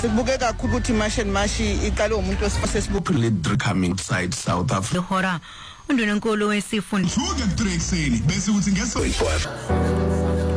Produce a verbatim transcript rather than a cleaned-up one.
Sikubuke kakhulu ukuthi iMash and Mash iqale umuntu osifasesibuphile coming side South Africa. Ihora undunankulu wesifunda Suke ku three ekseni bese uthi ngeso